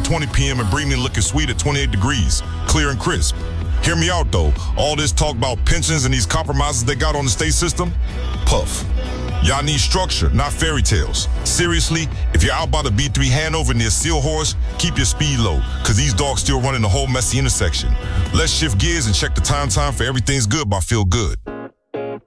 7:20 p.m. and Bremen looking sweet at 28 degrees, clear and crisp. Hear me out though, all this talk about pensions and these compromises they got on the state system? Puff. Y'all need structure, not fairy tales. Seriously, if you're out by the B3 Hanover near Seahorse, keep your speed low, cause these dogs still running the whole messy intersection. Let's shift gears and check the time for Everything's Good by Feel Good.